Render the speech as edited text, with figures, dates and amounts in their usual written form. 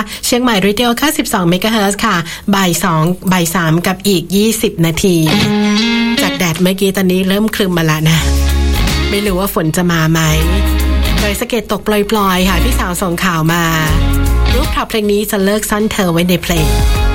เชียงใหม่รีเทล92เมกะเฮิรตซ์ค่ะบ่าย2บ่าย3กับอีก20นาทีจากแดดเมื่อกี้ตอนนี้เริ่มครึมมาแล้วนะไม่รู้ว่าฝนจะมาไหมโดยสะเก็ดตกปล่อยๆค่ะพี่สาวส่งข่าวมารูปท็อปเพลงนี้จะเลิกซ่อนเธอไว้ในเพลง